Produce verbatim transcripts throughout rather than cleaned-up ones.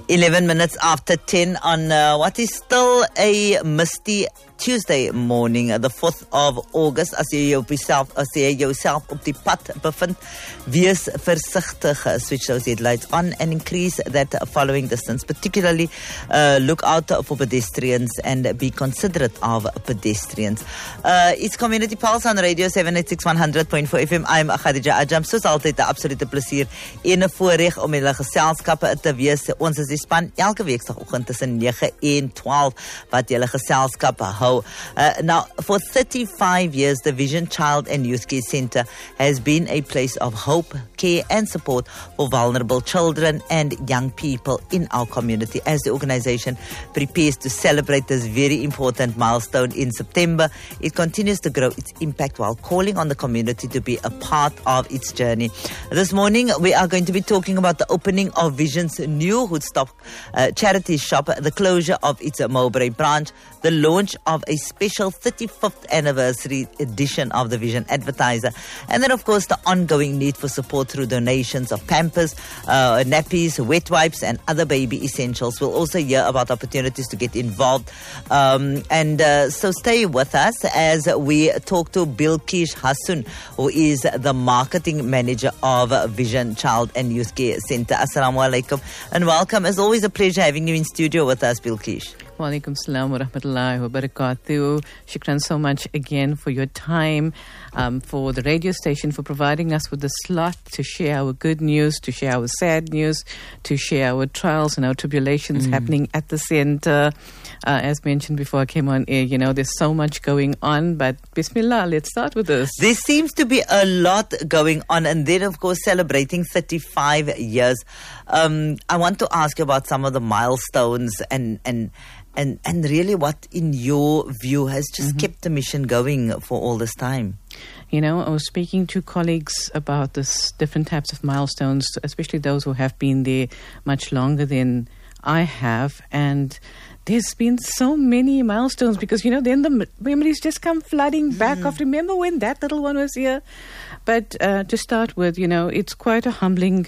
eleven minutes after ten on uh, what is still a misty Tuesday morning, uh, the fourth of August. As jy jou self, as jy jouself op die pad bevind, wees versigtig. Switch those headlights on and increase that following distance. Particularly, uh, look out for pedestrians and be considerate of pedestrians. Uh, it's Community Pulse on Radio seven eight six one hundred point four F M. I'm Khadija Ajam. Soos altyd 'n absolute plesier en 'n voorreg om julle geselskap te wees. Ons is die span elke weeksdagoggend tussen nine en twelve wat julle geselskap hou. Uh, now, for thirty-five years, the Vision Child and Youth Care Centre has been a place of hope, care and support for vulnerable children and young people in our community. As the organisation prepares to celebrate this very important milestone in September, it continues to grow its impact while calling on the community to be a part of its journey. This morning, we are going to be talking about the opening of Vision's new Hoodstock uh, charity shop, the closure of its Mowbray branch, the launch of a special thirty-fifth anniversary edition of the Vision Advertiser, and then of course the ongoing need for support through donations of Pampers, uh, nappies, wet wipes and other baby essentials. We'll also hear about opportunities to get involved, um, and uh, so stay with us as we talk to Bilkish Hassoun, who is the marketing manager of Vision Child and Youth Care Centre. Assalamu alaikum and welcome. As always, a pleasure having you in studio with us, Bilkish. Wa alaikum salam wa rahmatullahi wa barakatuh. Shukran so much again for your time, um, for the radio station, for providing us with the slot to share our good news, to share our sad news, to share our trials and our tribulations mm. happening at the centre. Uh, as mentioned before I came on air, you know, there's so much going on, but Bismillah, let's start with this. There seems to be a lot going on, and then, of course, celebrating thirty-five years. Um, I want to ask you about some of the milestones and and and, and really what, in your view, has just mm-hmm. kept the mission going for all this time. You know, I was speaking to colleagues about this different types of milestones, especially those who have been there much longer than I have, and there's been so many milestones because, you know, then the memories just come flooding back mm. of, remember when that little one was here? But uh, to start with, you know, it's quite a humbling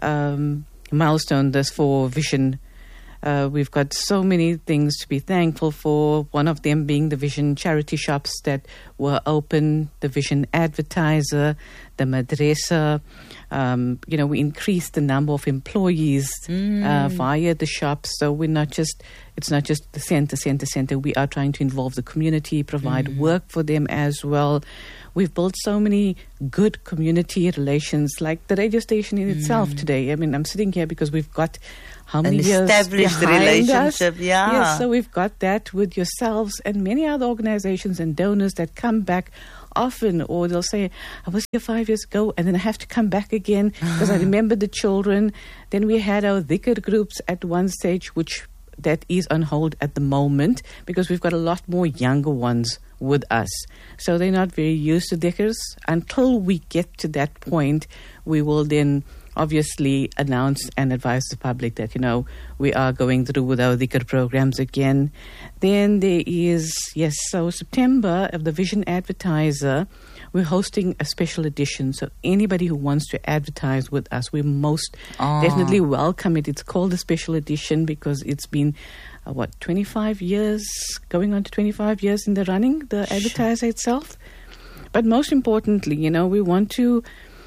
um, milestone, this for Vision. Uh, we've got so many things to be thankful for, one of them being the Vision charity shops that were open, the Vision Advertiser, the Madrasa. Um, you know, we increased the number of employees mm. uh, via the shops. So we're not just, it's not just the centre, centre, centre. We are trying to involve the community, provide mm. work for them as well. We've built so many good community relations, like the radio station in mm. itself today. I mean, I'm sitting here because we've got how many An years established behind relationship, us? yeah. Yes, so we've got that with yourselves and many other organizations and donors that come back often, or they'll say, I was here five years ago and then I have to come back again because I remember the children. Then we had our dhikr groups at one stage, which that is on hold at the moment because we've got a lot more younger ones with us. So they're not very used to dhikrs. Until we get to that point, we will then obviously announce and advise the public that, you know, we are going through with our dhikr programs again. Then there is, yes, so September of the Vision Advertiser, we're hosting a special edition. So anybody who wants to advertise with us, we most oh. definitely welcome it. It's called a special edition because it's been, uh, what, twenty-five years, going on to twenty-five years in the running, the sure. advertiser itself. But most importantly, you know, we want to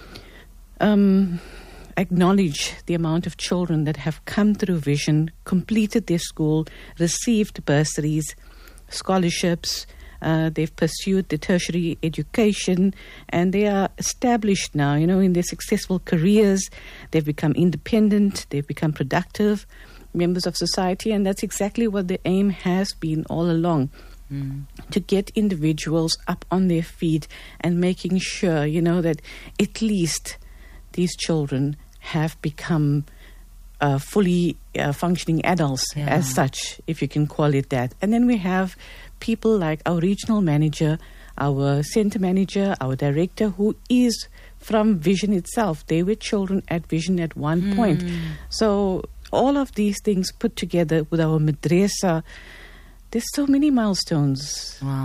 um, acknowledge the amount of children that have come through Vision, completed their school, received bursaries, scholarships, uh, they've pursued their tertiary education, and they are established now, you know, in their successful careers. They've become independent, they've become productive members of society, and that's exactly what the aim has been all along. Mm. To get individuals up on their feet and making sure, you know, that at least these children have become uh, fully uh, functioning adults yeah. as such, if you can call it that. And then we have people like our regional manager, our centre manager, our director, who is from Vision itself. They were children at Vision at one mm. point. So all of these things put together with our madrasa, there's so many milestones. Wow.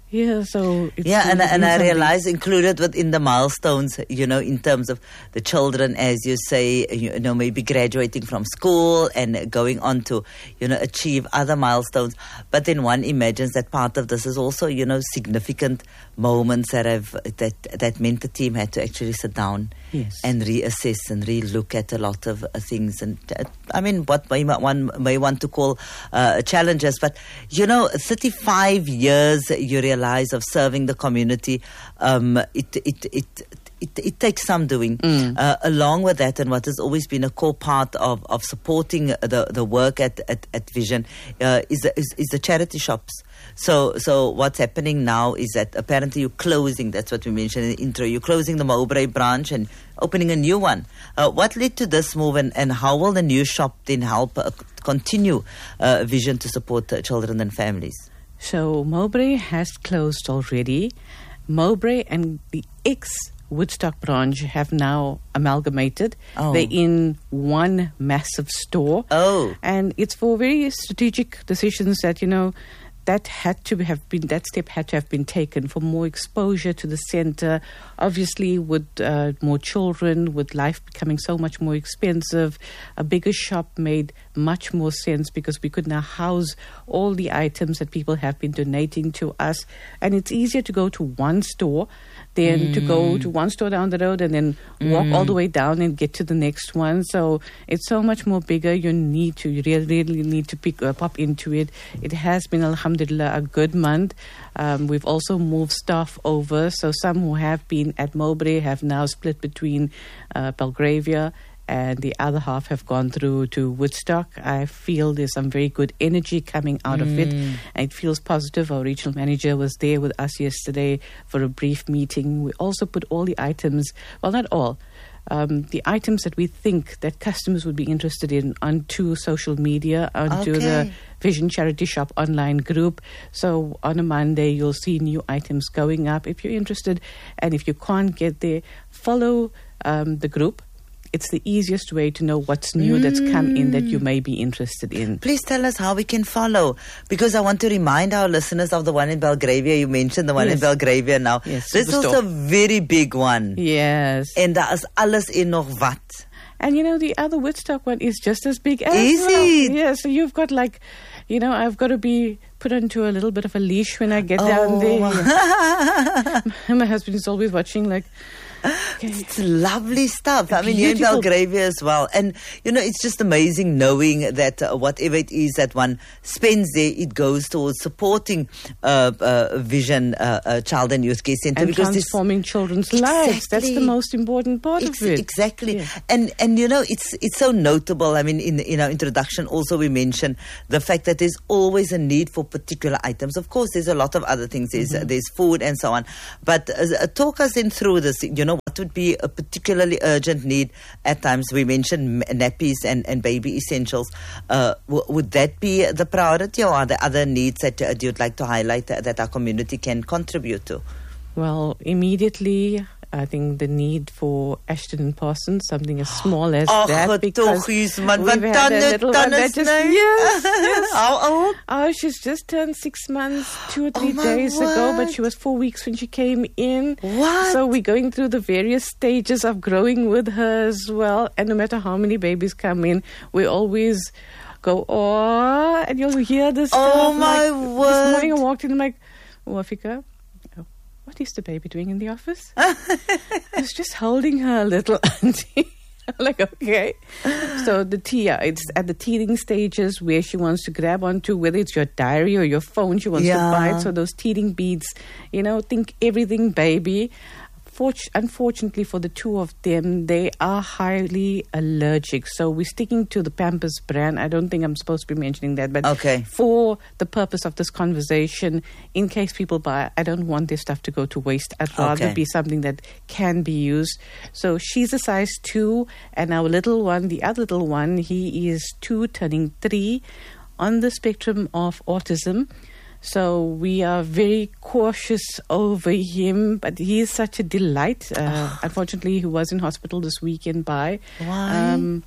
Yeah, so it's yeah, and, and I something. realize included within the milestones, you know, in terms of the children, as you say, you know, maybe graduating from school and going on to, you know, achieve other milestones. But then one imagines that part of this is also, you know, significant moments that have that that meant the team had to actually sit down Yes. and reassess and re-look at a lot of uh, things. And uh, I mean, what may, one may want to call uh, challenges, but you know, thirty-five years you realize of serving the community, um, it it it. It, it takes some doing. Mm. Uh, along with that, and what has always been a core part of, of supporting the, the work at, at, at Vision uh, is, the, is is the charity shops. So so what's happening now is that apparently you're closing, that's what we mentioned in the intro, you're closing the Mowbray branch and opening a new one. Uh, what led to this move, and, and how will the new shop then help uh, continue uh, Vision to support uh, children and families? So Mowbray has closed already. Mowbray and the ex Woodstock branch have now amalgamated. Oh. They're in one massive store. Oh. And it's for very strategic decisions that, you know, that had to have been, that step had to have been taken for more exposure to the center. Obviously, with uh, more children, with life becoming so much more expensive, a bigger shop made much more sense because we could now house all the items that people have been donating to us. And it's easier to go to one store than mm. to go to one store down the road and then walk mm. all the way down and get to the next one. So it's so much more bigger. You need to, you really, really need to pick uh, pop into it. It has been, alhamdulillah, a good month. Um, we've also moved staff over. So some who have been at Mowbray have now split between uh, Belgravia, and the other half have gone through to Woodstock. I feel there's some very good energy coming out mm. of it. And it feels positive. Our regional manager was there with us yesterday for a brief meeting. We also put all the items, well, not all, um, the items that we think that customers would be interested in onto social media, onto okay. the Vision Charity Shop online group. So on a Monday, you'll see new items going up if you're interested. And if you can't get there, follow um, the group. It's the easiest way to know what's new mm. that's come in that you may be interested in. Please tell us how we can follow, because I want to remind our listeners of the one in Belgravia. You mentioned the one yes. in Belgravia now. Yes, this is also a very big one. Yes. En daar is alles in nog wat. And you know, the other Woodstock one is just as big as Is well. it? Yeah, so you've got like, you know, I've got to be put onto a little bit of a leash when I get oh. down there. My husband is always watching like, okay. It's lovely stuff. I mean, Beautiful. you're in Belgravia as well. And, you know, it's just amazing knowing that uh, whatever it is that one spends there, it goes towards supporting uh, uh, Vision uh, uh, Child and Youth Care Centre. And because transforming this, children's exactly. lives. That's the most important part Ex- of it. Exactly. Yeah. And, and you know, it's it's so notable. I mean, in, in our introduction also we mentioned the fact that there's always a need for particular items. Of course, there's a lot of other things. There's, mm-hmm. there's food and so on. But uh, talk us in through this. You know, what would be a particularly urgent need at times? We mentioned nappies and, and baby essentials. Uh, w- would that be the priority, or are there other needs that uh, you'd like to highlight uh, that our community can contribute to? Well, immediately, I think the need for Ashton and Parsons, something as small as oh, that, because is, man, we've had a little one that just, yes, yes. How old? Oh, she's just turned six months, two or three oh days word. ago, but she was four weeks when she came in. What? So we're going through the various stages of growing with her as well. And no matter how many babies come in, we always go, oh, and you'll hear this Oh, stuff. my like, word. This morning I walked in, I'm like, oh, Afika, what is the baby doing in the office? I was just holding her little auntie. I'm like, okay. So the tea, it's at the teething stages where she wants to grab onto, whether it's your diary or your phone, she wants yeah. to bite. So those teething beads, you know, think everything baby. Unfortunately for the two of them, they are highly allergic. So we're sticking to the Pampers brand. I don't think I'm supposed to be mentioning that. But okay. for the purpose of this conversation, in case people buy, I don't want their stuff to go to waste. I'd rather okay. be something that can be used. So she's a size two. And our little one, the other little one, he is two, turning three, on the spectrum of autism. So we are very cautious over him, but he is such a delight. Uh, oh. Unfortunately, he was in hospital this weekend by. Why? Um,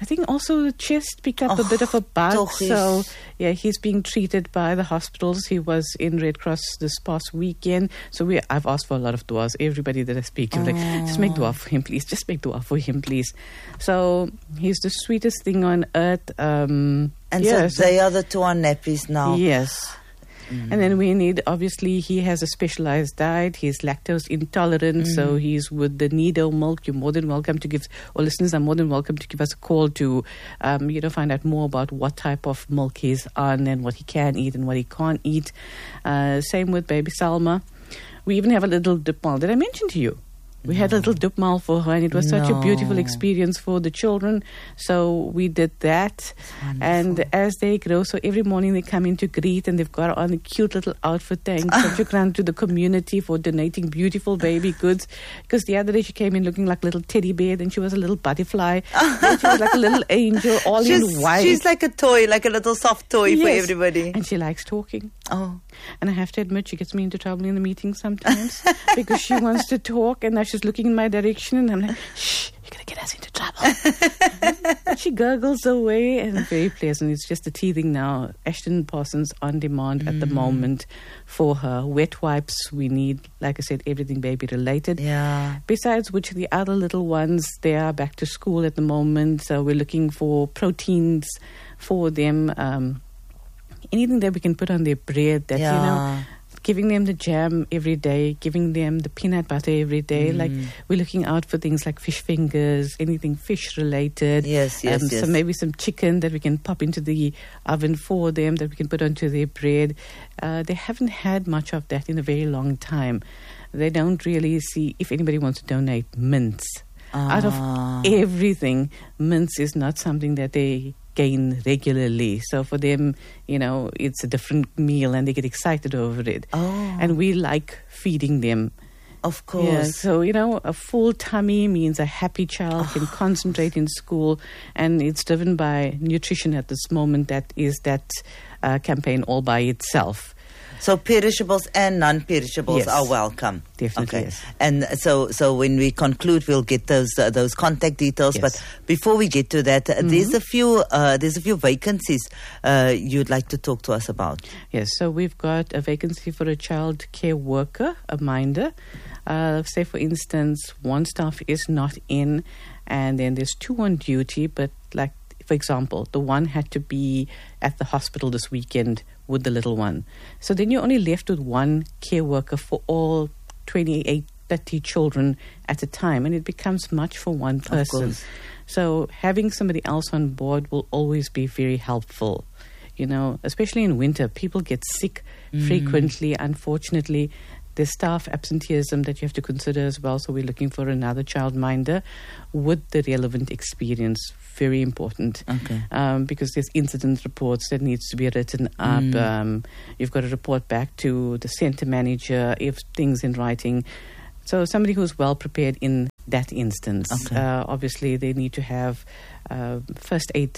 I think also the chest picked up Oh, a bit of a bug. toch So, is- yeah, he's being treated by the hospitals. He was in Red Cross this past weekend. So we, I've asked for a lot of duas. Everybody that I speak to, like, just make dua for him, please. Just make dua for him, please. So he's the sweetest thing on earth. Um, And yeah, so they are the two on nappies now. Yes. And then we need, obviously, he has a specialized diet. He's lactose intolerant, so he's with the Nido milk. You're more than welcome to give, or listeners are more than welcome to give us a call to, um, you know, find out more about what type of milk he's on and what he can eat and what he can't eat. Uh, same with baby Salma. We even have a little dip mal. Did I mention to you? We had a little dip mal for her, and it was such a beautiful No. experience for the children. So we did that. And as they grow, so every morning they come in to greet, and they've got on a cute little outfit. Thanks shukran to the community for donating beautiful baby goods. Because the other day she came in looking like a little teddy bear, then she was a little butterfly, then she was like a little angel, all She's, in white. she's like a toy, like a little soft toy for Yes. everybody. And she likes talking. Oh, And I have to admit, she gets me into trouble in the meeting sometimes because she wants to talk, and now she's looking in my direction, and I'm like, shh, you're going to get us into trouble. But she gurgles away, and very pleasant. It's just the teething now. Ashton Parsons on demand at the moment for her. Wet wipes, we need, like I said, everything baby related. yeah. Besides which, the other little ones, they are back to school at the moment. So we're looking for proteins for them. Um, anything that we can put on their bread that, Yeah. you know, giving them the jam every day, giving them the peanut butter every day. Like, we're looking out for things like fish fingers, anything fish related. Yes, yes, um, yes. So maybe some chicken that we can pop into the oven for them, that we can put onto their bread. Uh, they haven't had much of that in a very long time. They don't really see, if anybody wants to donate, mince. Out of Ah. everything, mince is not something that they gain regularly. So for them, you know, it's a different meal, and they get excited over it. Oh. And we like feeding them. Of course. Yeah, so, you know, a full tummy means a happy child can concentrate in school, and it's driven by nutrition at this moment. That is that uh, campaign all by itself. So perishables and non-perishables Yes. are welcome. Definitely, Okay. yes. And so, so when we conclude, we'll get those uh, those contact details. Yes. But before we get to that, uh, there's a few uh, there's a few vacancies uh, you'd like to talk to us about. Yes, so we've got a vacancy for a child care worker, a minder. Uh, say, for instance, one staff is not in, and then there's two on duty, but like, for example, the one had to be at the hospital this weekend with the little one. So then you're only left with one care worker for all twenty-eight, thirty children at a time, and it becomes much for one person. course. So having somebody else on board will always be very helpful. You know, especially in winter, people get sick frequently, unfortunately. There's staff absenteeism that you have to consider as well. So we're looking for another childminder with the relevant experience. Very important. Okay. Um, because there's incident reports that needs to be written up. Um, you've got to report back to the centre manager if things in writing. So somebody who's well prepared in that instance. Okay. Uh, obviously, they need to have uh, first aid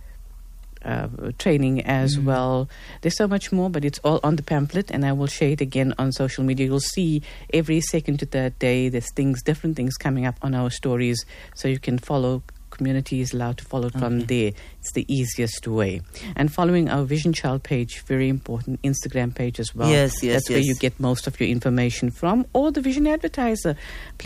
Uh, training as well. There's so much more, but it's all on the pamphlet, and I will share it again on social media. You'll see every second to third day there's things, different things coming up on our stories, so you can follow. Community is allowed to follow from there. It's the easiest way. And following our Vision Child page, very important, Instagram page as well. Yes, yes, That's where yes. you get most of your information from, or the Vision Advertiser.